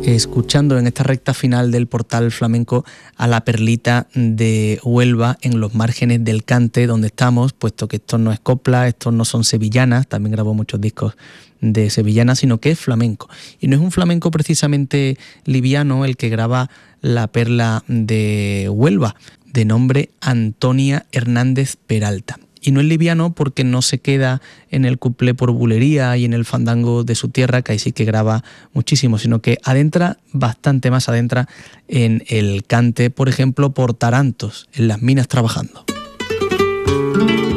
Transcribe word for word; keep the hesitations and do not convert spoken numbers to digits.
escuchando en esta recta final del Portal Flamenco a la perlita de Huelva en los márgenes del Cante, donde estamos, puesto que esto no es copla, estos no son sevillanas, también grabó muchos discos de sevillanas, sino que es flamenco. Y no es un flamenco precisamente liviano el que graba la perla de Huelva, de nombre Antonia Hernández Peralta. Y no es liviano porque no se queda en el cuplé por bulería y en el fandango de su tierra, que ahí sí que graba muchísimo, sino que adentra, bastante más adentra, en el cante, por ejemplo, por Tarantos, en las minas trabajando.